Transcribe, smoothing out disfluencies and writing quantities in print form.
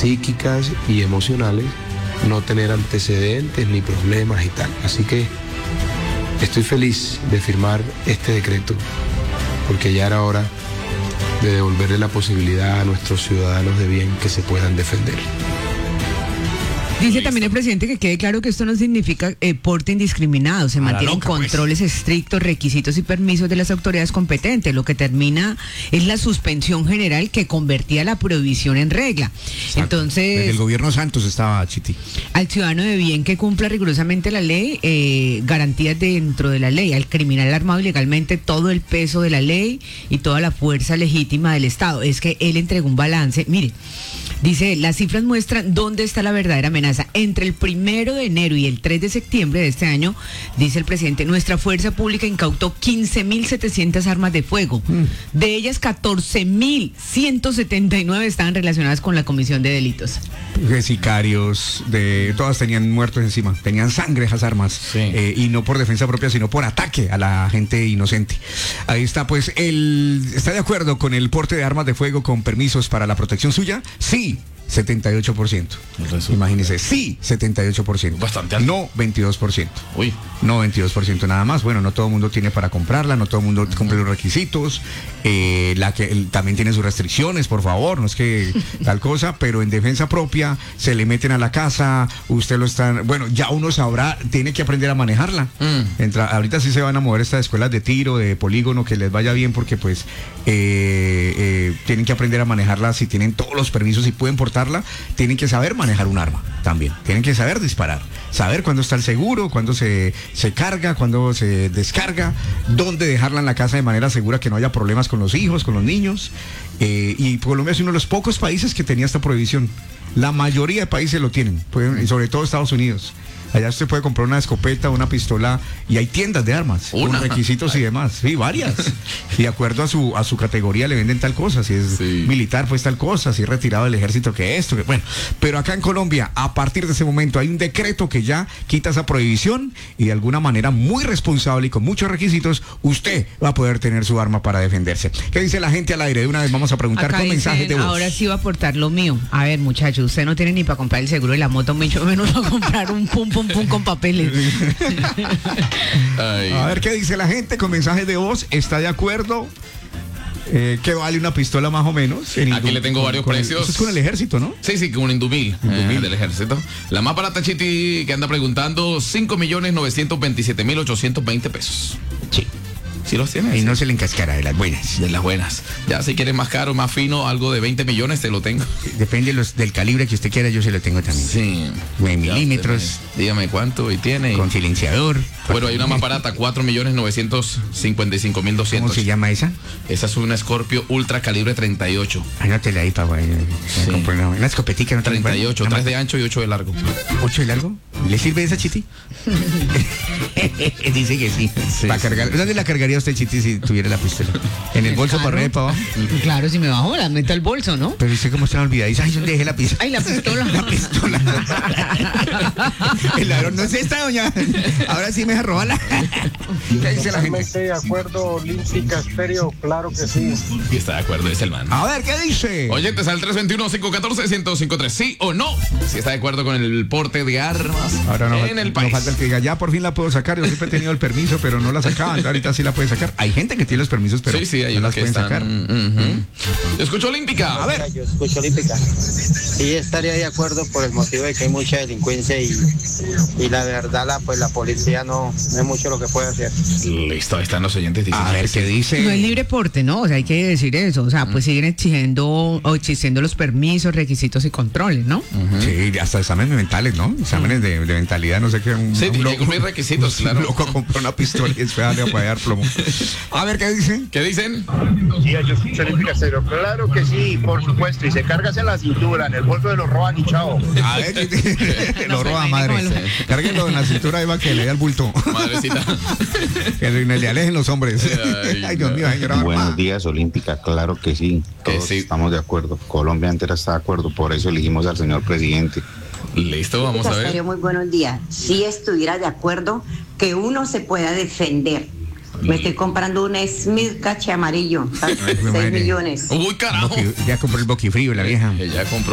psíquicas y emocionales, no tener antecedentes ni problemas y tal. Así que estoy feliz de firmar este decreto, porque ya era hora de devolverle la posibilidad a nuestros ciudadanos de bien que se puedan defender. Dice también el presidente que quede claro que esto no significa porte indiscriminado. Se mantienen controles estrictos, requisitos y permisos de las autoridades competentes. Lo que termina es la suspensión general que convertía la prohibición en regla. Exacto. Entonces, desde el gobierno Santos estaba, Chiti. Al ciudadano de bien que cumpla rigurosamente la ley, garantías dentro de la ley. Al criminal armado ilegalmente, todo el peso de la ley y toda la fuerza legítima del Estado. Es que él entregó un balance. Mire, dice, las cifras muestran dónde está la verdadera amenaza. Entre el 1 de enero y el 3 de septiembre de este año, dice el presidente, nuestra fuerza pública incautó 15.700 armas de fuego. De ellas, 14.179 estaban relacionadas con la comisión de delitos. Sicarios, todas tenían muertos encima, tenían sangre esas armas, sí. Y no por defensa propia, sino por ataque a la gente inocente. Ahí está, pues, ¿está de acuerdo con el porte de armas de fuego con permisos para la protección suya? Sí. 78%. Imagínense, sí, 78%. Bastante alto. No 22%. Uy. No 22% nada más. Bueno, no todo el mundo tiene para comprarla, no todo el mundo cumple los requisitos. También tiene sus restricciones, por favor, no es que tal cosa, pero en defensa propia se le meten a la casa, usted lo está. Bueno, ya uno sabrá, tiene que aprender a manejarla. Ahorita sí se van a mover estas escuelas de tiro, de polígono, que les vaya bien, porque pues tienen que aprender a manejarla. Si tienen todos los permisos y pueden portarla, tienen que saber manejar un arma también, tienen que saber disparar, saber cuándo está el seguro, cuándo se carga, cuándo se descarga, dónde dejarla en la casa de manera segura, que no haya problemas con los hijos, con los niños. Y Colombia es uno de los pocos países que tenía esta prohibición. La mayoría de países lo tienen, y sobre todo Estados Unidos. Allá usted puede comprar una escopeta, una pistola, y hay tiendas de armas, con requisitos y demás. Sí, varias. Y de acuerdo a su categoría le venden tal cosa. Si es militar, pues tal cosa. Si es retirado del ejército, que esto. Bueno, pero acá en Colombia, a partir de ese momento, hay un decreto que ya quita esa prohibición, y de alguna manera muy responsable y con muchos requisitos, usted va a poder tener su arma para defenderse. ¿Qué dice la gente al aire? De una vez vamos a preguntar acá con dicen, mensajes de voz. Ahora sí va a aportar lo mío. A ver, muchachos, usted no tiene ni para comprar el seguro de la moto, mucho menos para comprar un pum con papeles. A ver qué dice la gente con mensajes de voz. ¿Está de acuerdo? ¿Qué vale una pistola más o menos? Aquí le tengo varios precios. Eso es con el ejército, ¿no? Sí, con un Indumil del ejército. La más barata, Chiti, que anda preguntando, 5.927.820 pesos. Sí. ¿Sí los tienes? Y no se le encascara, de las buenas. De las buenas. Ya si quieres más caro, más fino, algo de 20 millones, te lo tengo. Depende del calibre que usted quiera, yo se lo tengo también. Sí. 9 milímetros. Dígame cuánto y tiene. Con silenciador. Bueno, hay una más barata, 4.955.200. ¿Cómo se llama esa? Esa es una Scorpio Ultra calibre 38. Anótela ahí, papá. Una escopetica, ¿no? 38, 3 de ancho y 8 de largo. ¿8 de largo? ¿Le sirve esa, Chiti? Dice que sí. Para cargar. ¿Dónde la cargaría usted, Chiti, si tuviera la pistola? ¿En el bolso para arriba y para abajo? Claro, si me bajo, la meto al bolso, ¿no? Pero usted cómo está olvidadiza. Ay, ¿dónde dejé la pistola? Ay, la pistola. La pistola. El ladrón no es esta, doña. Ahora sí me deja robarla. ¿Qué dice la gente? Estoy de acuerdo, Olímpica Estéreo, claro que sí. Y está de acuerdo, es el man. A ver, ¿qué dice? Oyentes al 321-514-1053. ¿Sí o no? Si está de acuerdo con el porte de armas ahora no, en el país. No falta el que diga, ya por fin la puedo sacar. Yo siempre he tenido el permiso, pero no la sacaban. Ahorita sí la puede sacar. Hay gente que tiene los permisos, pero sí, hay no unos las que pueden están, sacar. Yo escucho Olímpica. A ver. Yo escucho Olímpica. Sí, estaría de acuerdo por el motivo de que hay mucha delincuencia y la verdad, la policía no es mucho lo que puede hacer. Listo, ahí están los oyentes diciendo. A ver, ¿qué dice? No es libre porte, ¿no? O sea, hay que decir eso. O sea, pues siguen exigiendo los permisos, requisitos y controles, ¿no? Sí, hasta exámenes mentales, ¿no? Exámenes de mentalidad, no sé qué. Sí, tiene que cumplir requisitos, claro. Un loco compró una pistola y después le va a dar plomo. A ver, ¿qué dicen? ¿Qué dicen? Sí, yo escucho Olímpica Estéreo, claro que sí, por supuesto, y se cargas en la cintura, en el bolso de los roban y chao. A ver, lo roba madre. Cárguenlo en la cintura ahí va que le dé al bulto. Madrecita. Que le alejen los hombres. Ay, Dios mío, señora. Buenos días, Olímpica, claro que sí. Todos estamos de acuerdo. Colombia entera está de acuerdo, por eso elegimos al señor presidente. Listo, vamos a ver. Muy buenos días. Si estuviera de acuerdo que uno se pueda defender. Me estoy comprando un Smith cache amarillo, 6 millones. Uy, carajo. Ya compró el boquifrío la vieja. Ella compró